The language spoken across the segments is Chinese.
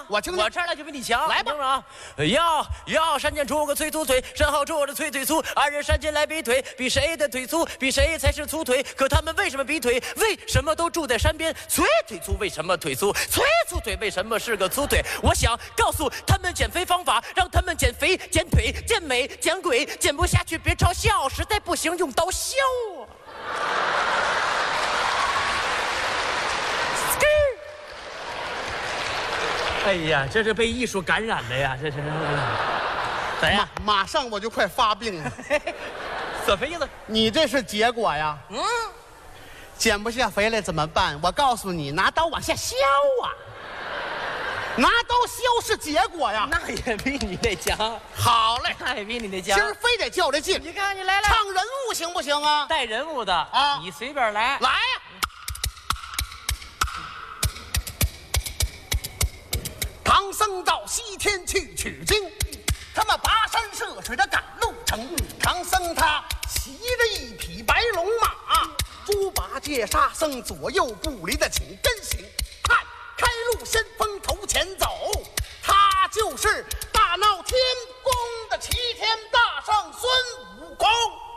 我听听。 我这儿来就比你强， 来吧。 要山间出个催促腿，山后坐着催催促，二人山间来比腿，比谁的腿粗，比谁才是粗腿。可他们为什么比腿？为什么都住在山边？催腿粗为什么腿粗？催粗腿为什么是个粗腿？我想告诉他们减肥方法，让他们减肥、减腿、减美、减鬼，减不下去别嘲笑，实在不行用刀削啊！哎呀，这是被艺术感染了呀！这是怎样？ 马上我就快发病了。 怎么意思？ 你这是结果呀？减不下肥来怎么办？我告诉你，拿刀往下削啊！拿刀削是结果呀。 那也比你那强。 好嘞， 那也比你那强。 今儿非得较这劲。 你看，你来了， 唱人物行不行啊？ 带人物的啊， 你随便来。 来呀！唐僧到西天去取经，他们跋山涉水的赶路程。唐僧他骑着一匹白龙马，猪八戒沙僧左右不离的紧跟行，看开路先锋头前走，他就是大闹天宫的齐天大圣孙悟空。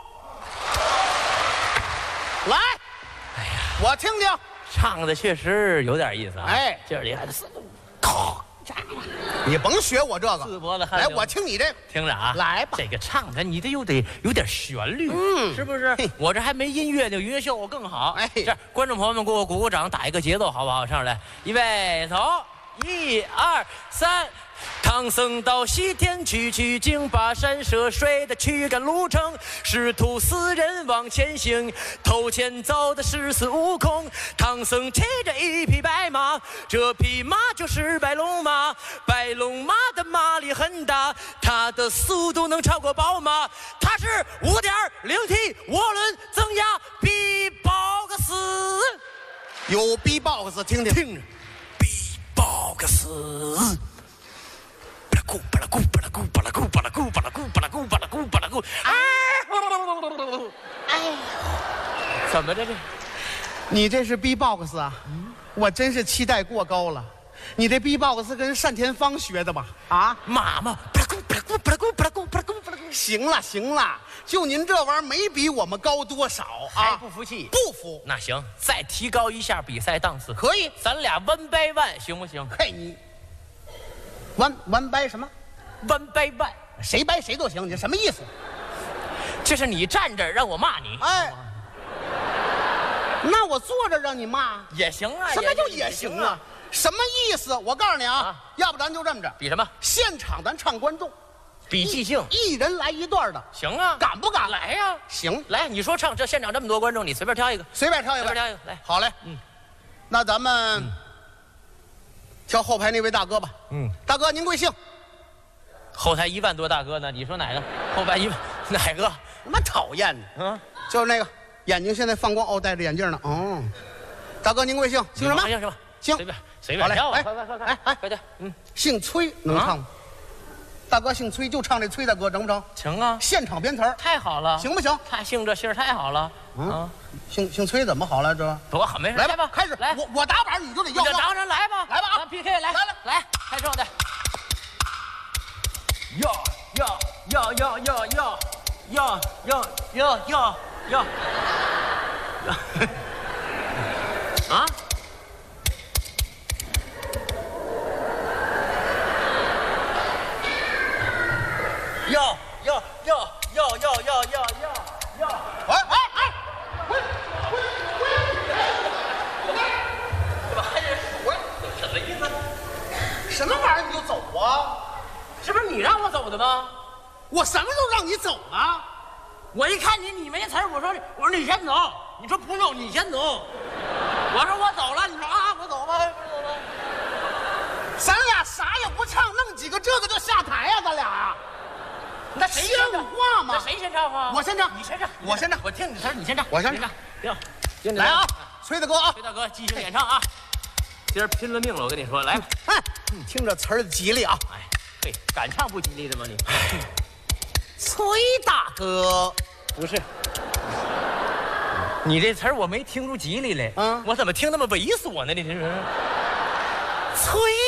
来， 哎呀， 我听听， 唱的确实有点意思啊。 哎， 劲儿厉害的是， 你甭学我这个， 四脖子汗来， 流我听你这个， 听着啊， 来吧。 这个唱的你得有点旋律，是不是？我这还没音乐呢，音乐效果更好。 哎， 这观众朋友们给我鼓鼓掌，打一个节奏，好不好？上来，预备，走，1、2、3。唐僧到西天去取经，跋山涉水的驱赶路程，师徒4人往前行，头前走的是孙悟空。唐僧骑着一匹白马，这匹马就是白龙马，白龙马的马力很大，它的速度能超过宝马，它是5.0T 涡轮增压 B-box。 有 B-box 听听， 听着 B-box。咕巴拉咕巴拉咕巴拉咕巴拉咕巴拉咕巴拉咕巴拉咕巴拉咕，哎，怎么着这？ 你这是 B-box 啊？我真是期待过高了。你这 B-box 跟单田芳学的吧？啊， 妈妈，巴拉咕巴拉咕巴拉咕巴拉咕巴拉咕巴拉咕。 行了行了，就您这玩意儿没比我们高多少啊？ 还不服气？ 不服？ 那行，再提高一下比赛档次。 可以， 咱俩1 by 1行不行？ 嘿你。one掰什么 ？1 by 1， 谁掰谁都行，你什么意思？ 就是你站着让我骂你， 哎，那我坐着让你骂也行啊。 什么叫也行啊？什么意思？我告诉你啊，要不咱就这么着， 比什么？ 现场咱唱观众， 比即兴， 一人来一段的， 行啊？ 敢不敢？ 来呀！ 行， 来，你说唱这现场这么多观众，你随便挑一个， 随便挑一个， 随便挑一个，来， 好嘞，那咱们挑后排那位大哥吧。大哥您贵姓？ 后台1万多大哥呢，你说哪个？后排1万哪个？ 他妈讨厌呢！就是那个眼睛现在放光，戴着眼镜呢。哦，大哥您贵姓？姓什么？ 姓什么？ 姓随便挑啊！ 哎， 快点， 姓崔能唱吗？大哥姓崔，就唱这崔大哥成不成？ 成啊！ 现场编词儿， 太好了， 行不行？ 他姓这姓太好了。 姓崔怎么好了？这多好，没事。 来吧，开始。 来， 我打板，你就得要。 当然来吧， 来吧， 咱 PK 来，开这的。要啊！这还得数啊？什么意思？ 什么玩意儿你就走啊？ 这不是你让我走的吗？ 我什么时候让你走了？ 我一看你没词儿，我说你先走，你说不用你先走，我说我走了，你说啊我走吧，不走了。 咱俩啥也不唱，弄几个这个就下台呀？咱俩呀？ 那谁先唱？ 像话吗？ 那谁先唱啊？ 我先唱， 你先唱， 我先唱， 我听你词儿，你先唱， 我先唱。 行， 来啊，崔大哥啊， 崔大哥即兴演唱啊，今儿拼了命了，我跟你说，来吧。 听这词儿吉利啊！ 哎，嘿，敢唱不吉利的吗你？ 崔大哥， 不是，你这词儿我没听出吉利来， 啊， 我怎么听那么猥琐呢？你这是？ 崔